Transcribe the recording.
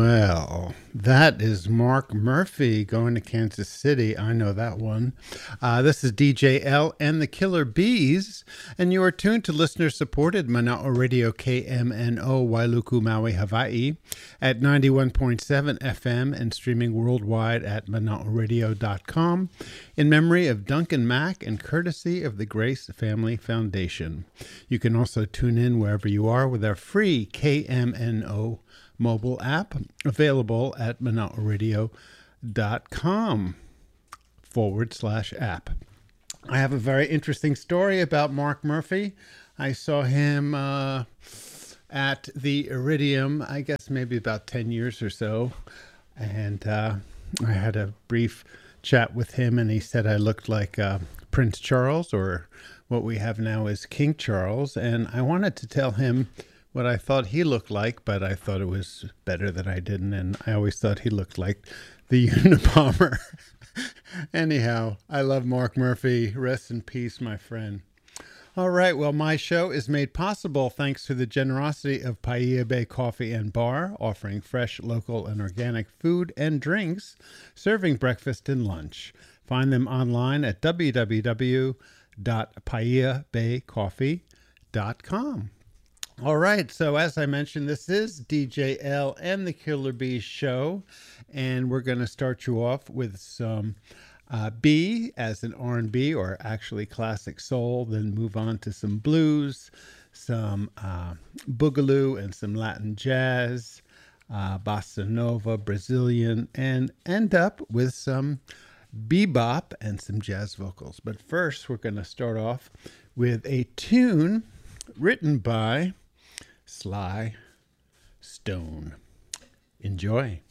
Well, that is Mark Murphy going to Kansas City. I know that one. This is DJL and the Killer Bees, and you are tuned to listener-supported Manaʻo Radio KMNO Wailuku, Maui, Hawaii at 91.7 FM and streaming worldwide at manaʻoradio.com in memory of Duncan Mack and courtesy of the Grace Family Foundation. You can also tune in wherever you are with our free KMNO mobile app available at manaʻoradio.com/app. I have a very interesting story about Mark Murphy. I saw him at the Iridium, I guess maybe about 10 years or so. And I had a brief chat with him, and he said I looked like Prince Charles, or what we have now is King Charles. And I wanted to tell him what I thought he looked like, but I thought it was better that I didn't, and I always thought he looked like the Unabomber. Anyhow, I love Mark Murphy. Rest in peace, my friend. All right, well, my show is made possible thanks to the generosity of Paia Bay Coffee and Bar, offering fresh, local, and organic food and drinks, serving breakfast and lunch. Find them online at www.paiabaycoffee.com. All right, so as I mentioned, this is DJL and the Killer Bees show, and we're going to start you off with some B as in R&B, or actually classic soul, then move on to some blues, some boogaloo, and some Latin jazz, bossa nova, Brazilian, and end up with some bebop and some jazz vocals. But first, we're going to start off with a tune written by Sly Stone. Enjoy.